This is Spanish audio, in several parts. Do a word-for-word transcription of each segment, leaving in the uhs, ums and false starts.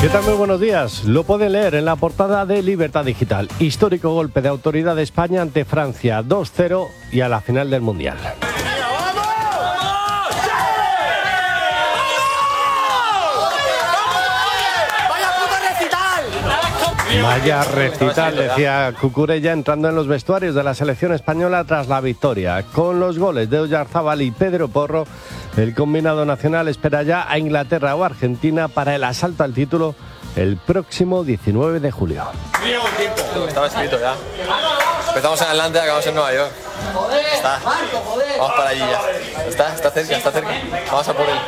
¿Qué tal? Muy buenos días. Lo pueden leer en la portada de Libertad Digital. Histórico golpe de autoridad de España ante Francia, dos cero y a la final del Mundial. Vaya recital, decía Cucurella entrando en los vestuarios de la selección española tras la victoria. Con los goles de Oyarzábal y Pedro Porro, el combinado nacional espera ya a Inglaterra o Argentina para el asalto al título el próximo diecinueve de julio. Estaba escrito ya. Empezamos en Atlanta y acabamos en Nueva York. Está. Vamos para allí ya. Está, está cerca, está cerca. Vamos a por él.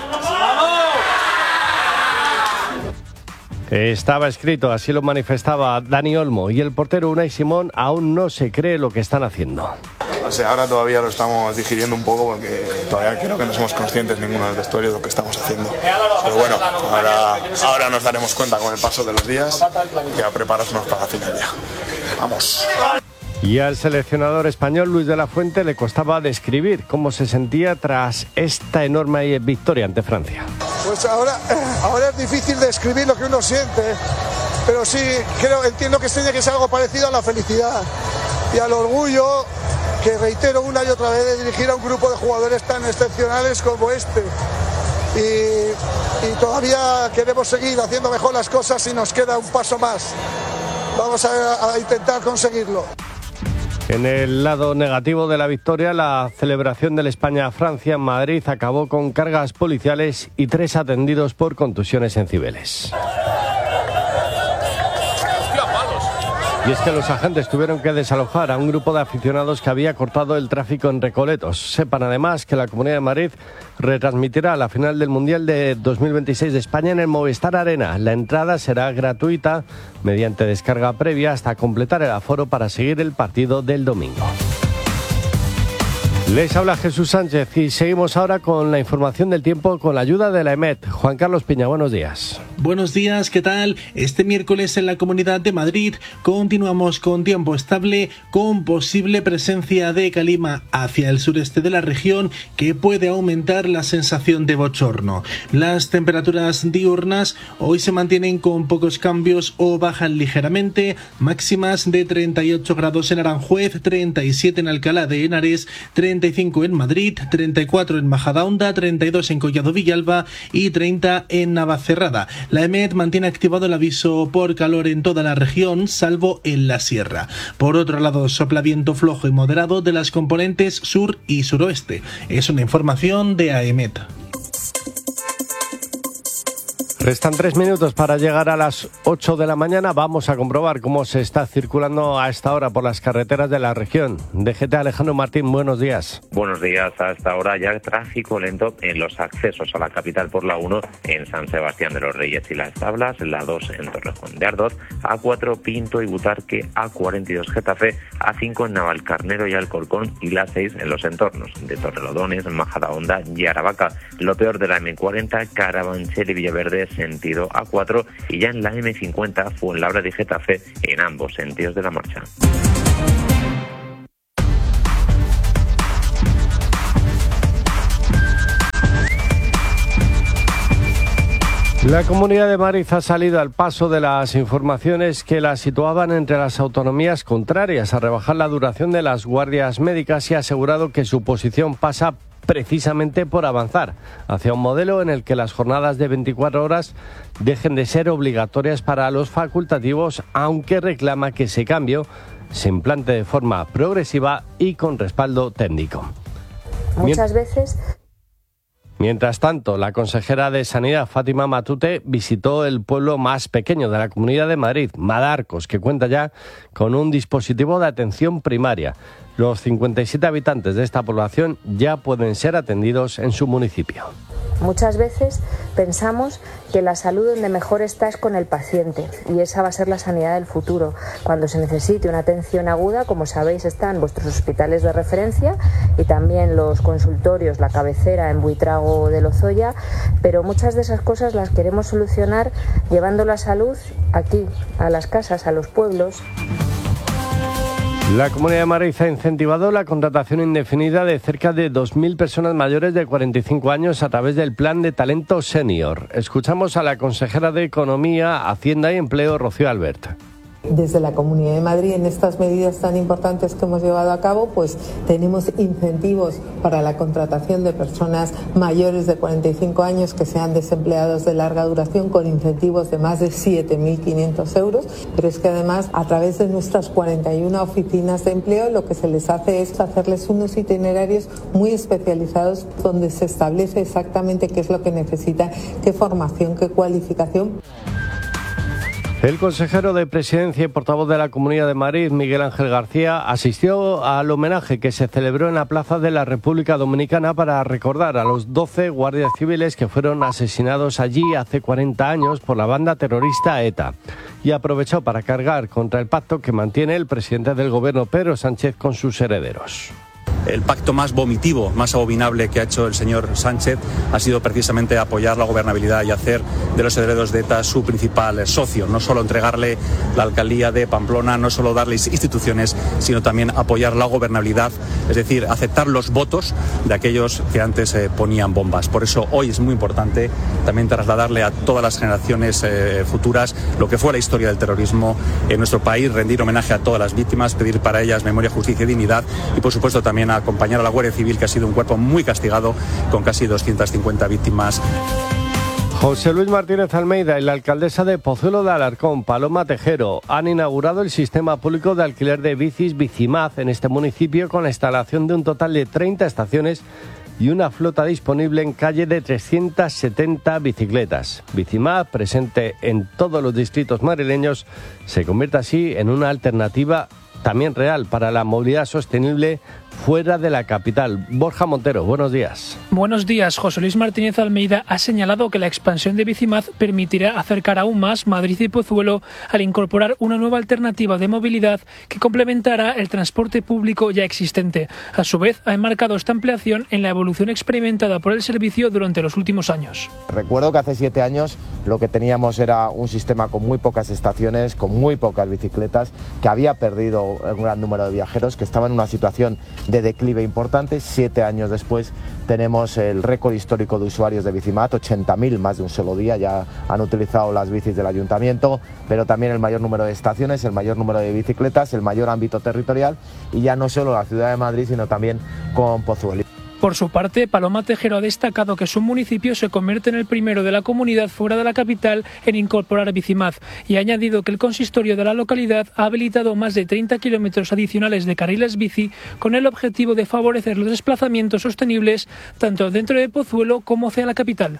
Estaba escrito, así lo manifestaba Dani Olmo, y el portero Unai Simón aún no se cree lo que están haciendo. O sea, ahora todavía lo estamos digiriendo un poco porque todavía creo que no somos conscientes ninguno del vestuario de lo que estamos haciendo. Pero bueno, ahora, ahora nos daremos cuenta con el paso de los días y a prepararnos para la final ya. Vamos. Y al seleccionador español Luis de la Fuente le costaba describir cómo se sentía tras esta enorme victoria ante Francia. Pues ahora, ahora es difícil describir lo que uno siente, pero sí creo, entiendo que tiene que ser algo parecido a la felicidad y al orgullo que reitero una y otra vez de dirigir a un grupo de jugadores tan excepcionales como este. Y, y todavía queremos seguir haciendo mejor las cosas y nos queda un paso más. Vamos a, a intentar conseguirlo. En el lado negativo de la victoria, la celebración del España-Francia en Madrid acabó con cargas policiales y tres atendidos por contusiones en Cibeles. Y es que los agentes tuvieron que desalojar a un grupo de aficionados que había cortado el tráfico en Recoletos. Sepan además que la Comunidad de Madrid retransmitirá la final del Mundial de dos mil veintiséis de España en el Movistar Arena. La entrada será gratuita mediante descarga previa hasta completar el aforo para seguir el partido del domingo. Les habla Jesús Sánchez y seguimos ahora con la información del tiempo con la ayuda de la E M E T. Juan Carlos Piña, buenos días. Buenos días, ¿qué tal? Este miércoles en la Comunidad de Madrid continuamos con tiempo estable, con posible presencia de calima hacia el sureste de la región que puede aumentar la sensación de bochorno. Las temperaturas diurnas hoy se mantienen con pocos cambios o bajan ligeramente, máximas de treinta y ocho grados en Aranjuez, treinta y siete en Alcalá de Henares, treinta y cinco en Madrid, treinta y cuatro en Majadahonda, treinta y dos en Collado Villalba y treinta en Navacerrada. La E M E T mantiene activado el aviso por calor en toda la región, salvo en la sierra. Por otro lado, sopla viento flojo y moderado de las componentes sur y suroeste. Es una información de A E M E T. Restan tres minutos para llegar a las ocho de la mañana. Vamos a comprobar cómo se está circulando a esta hora por las carreteras de la región. D G T Alejandro Martín, buenos días. Buenos días. A esta hora ya tráfico lento en los accesos a la capital por la uno en San Sebastián de los Reyes y Las Tablas, la dos en Torrejón de Ardoz, A cuatro Pinto y Butarque, A cuarenta y dos Getafe, A cinco en Navalcarnero y Alcorcón y la seis en los entornos de Torrelodones, Majadahonda y Aravaca. Lo peor de la eme cuarenta, Carabanchel y Villaverde, sentido A cuatro, y ya en la eme cincuenta, Fuenlabrada y Getafe, en ambos sentidos de la marcha. La Comunidad de Madrid ha salido al paso de las informaciones que la situaban entre las autonomías contrarias a rebajar la duración de las guardias médicas y ha asegurado que su posición pasa precisamente por avanzar hacia un modelo en el que las jornadas de veinticuatro horas dejen de ser obligatorias para los facultativos, aunque reclama que ese cambio se implante de forma progresiva y con respaldo técnico. Muchas veces... Mientras tanto, la consejera de Sanidad, Fátima Matute, visitó el pueblo más pequeño de la Comunidad de Madrid, Madarcos, que cuenta ya con un dispositivo de atención primaria. Los cincuenta y siete habitantes de esta población ya pueden ser atendidos en su municipio. Muchas veces pensamos que la salud donde mejor está es con el paciente y esa va a ser la sanidad del futuro. Cuando se necesite una atención aguda, como sabéis, están vuestros hospitales de referencia y también los consultorios, la cabecera en Buitrago de Lozoya, pero muchas de esas cosas las queremos solucionar llevando la salud aquí, a las casas, a los pueblos. La Comunidad de Madrid ha incentivado la contratación indefinida de cerca de dos mil personas mayores de cuarenta y cinco años a través del Plan de Talento Senior. Escuchamos a la consejera de Economía, Hacienda y Empleo, Rocío Albert. Desde la Comunidad de Madrid, en estas medidas tan importantes que hemos llevado a cabo, pues tenemos incentivos para la contratación de personas mayores de cuarenta y cinco años que sean desempleados de larga duración, con incentivos de más de siete mil quinientos euros, pero es que además a través de nuestras cuarenta y una oficinas de empleo lo que se les hace es hacerles unos itinerarios muy especializados donde se establece exactamente qué es lo que necesitan, qué formación, qué cualificación. El consejero de Presidencia y portavoz de la Comunidad de Madrid, Miguel Ángel García, asistió al homenaje que se celebró en la Plaza de la República Dominicana para recordar a los doce guardias civiles que fueron asesinados allí hace cuarenta años por la banda terrorista ETA. Y aprovechó para cargar contra el pacto que mantiene el presidente del Gobierno, Pedro Sánchez, con sus herederos. El pacto más vomitivo, más abominable que ha hecho el señor Sánchez ha sido precisamente apoyar la gobernabilidad y hacer de los herederos de ETA su principal socio. No solo entregarle la alcaldía de Pamplona, no solo darles instituciones, sino también apoyar la gobernabilidad, es decir, aceptar los votos de aquellos que antes eh, ponían bombas. Por eso hoy es muy importante también trasladarle a todas las generaciones eh, futuras lo que fue la historia del terrorismo en nuestro país, rendir homenaje a todas las víctimas, pedir para ellas memoria, justicia y dignidad y, por supuesto, también a acompañar a la Guardia Civil, que ha sido un cuerpo muy castigado, con casi doscientas cincuenta víctimas. José Luis Martínez Almeida y la alcaldesa de Pozuelo de Alarcón, Paloma Tejero, han inaugurado el sistema público de alquiler de bicis Bicimaz en este municipio, con la instalación de un total de treinta estaciones y una flota disponible en calle de trescientas setenta bicicletas. Bicimaz, presente en todos los distritos madrileños, se convierte así en una alternativa también real para la movilidad sostenible fuera de la capital. Borja Montero, buenos días. Buenos días. José Luis Martínez Almeida ha señalado que la expansión de Bicimaz permitirá acercar aún más Madrid y Pozuelo al incorporar una nueva alternativa de movilidad que complementará el transporte público ya existente. A su vez, ha enmarcado esta ampliación en la evolución experimentada por el servicio durante los últimos años. Recuerdo que hace siete años lo que teníamos era un sistema con muy pocas estaciones, con muy pocas bicicletas, que había perdido un gran número de viajeros, que estaba en una situación de declive importante. Siete años después tenemos el récord histórico de usuarios de Bicimaz, ochenta mil más de un solo día ya han utilizado las bicis del ayuntamiento, pero también el mayor número de estaciones, el mayor número de bicicletas, el mayor ámbito territorial, y ya no solo la ciudad de Madrid, sino también con Pozuelo. Por su parte, Paloma Tejero ha destacado que su municipio se convierte en el primero de la comunidad fuera de la capital en incorporar Bicimaz, y ha añadido que el consistorio de la localidad ha habilitado más de treinta kilómetros adicionales de carriles bici con el objetivo de favorecer los desplazamientos sostenibles tanto dentro de Pozuelo como hacia la capital.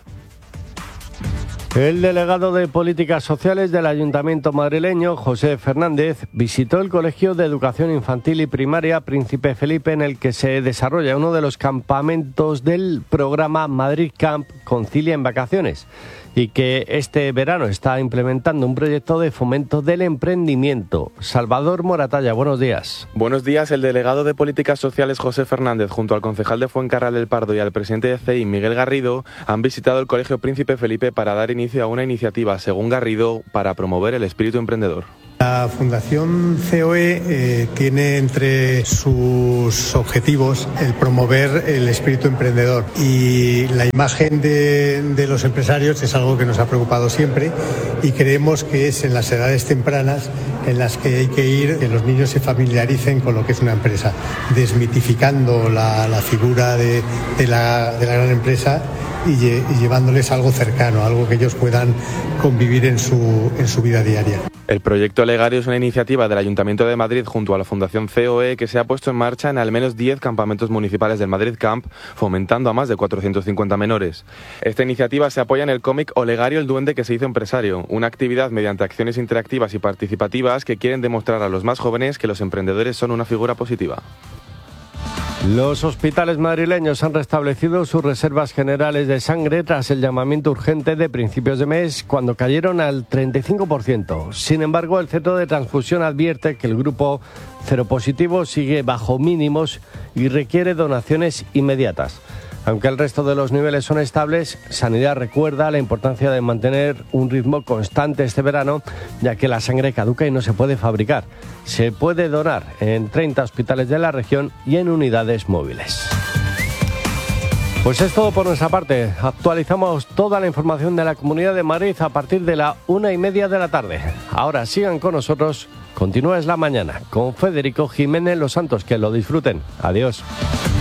El delegado de Políticas Sociales del Ayuntamiento madrileño, José Fernández, visitó el Colegio de Educación Infantil y Primaria Príncipe Felipe, en el que se desarrolla uno de los campamentos del programa Madrid Camp Concilia en Vacaciones, y que este verano está implementando un proyecto de fomento del emprendimiento. Salvador Moratalla, buenos días. Buenos días. El delegado de Políticas Sociales, José Fernández, junto al concejal de Fuencarral del Pardo y al presidente de C I, Miguel Garrido, han visitado el Colegio Príncipe Felipe para dar inicio a una iniciativa, según Garrido, para promover el espíritu emprendedor. La Fundación C O E eh, tiene entre sus objetivos el promover el espíritu emprendedor, y la imagen de, de los empresarios es algo que nos ha preocupado siempre, y creemos que es en las edades tempranas en las que hay que ir, que los niños se familiaricen con lo que es una empresa, desmitificando la, la figura de, de, la, de la gran empresa y, lle, y llevándoles algo cercano, algo que ellos puedan convivir en su, en su vida diaria. El proyecto Legario es una iniciativa del Ayuntamiento de Madrid junto a la Fundación C O E que se ha puesto en marcha en al menos diez campamentos municipales del Madrid Camp, fomentando a más de cuatrocientos cincuenta menores. Esta iniciativa se apoya en el cómic Olegario el duende que se hizo empresario, una actividad mediante acciones interactivas y participativas que quieren demostrar a los más jóvenes que los emprendedores son una figura positiva. Los hospitales madrileños han restablecido sus reservas generales de sangre tras el llamamiento urgente de principios de mes, cuando cayeron al treinta y cinco por ciento. Sin embargo, el Centro de Transfusión advierte que el grupo seropositivo sigue bajo mínimos y requiere donaciones inmediatas. Aunque el resto de los niveles son estables, Sanidad recuerda la importancia de mantener un ritmo constante este verano, ya que la sangre caduca y no se puede fabricar. Se puede donar en treinta hospitales de la región y en unidades móviles. Pues es todo por nuestra parte. Actualizamos toda la información de la Comunidad de Madrid a partir de la una y media de la tarde. Ahora sigan con nosotros. Continúa Es la Mañana con Federico Jiménez Los Santos. Que lo disfruten. Adiós.